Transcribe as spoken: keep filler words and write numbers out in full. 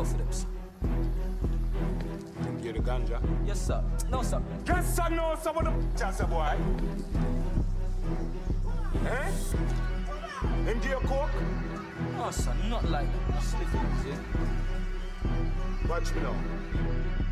both of them, sir. Get the ganja? Yes, sir. No, sir. Yes, sir, no, sir, what the just a boy? Eh? And do you coke? No, sir, not like sniffing, yeah? Watch me now.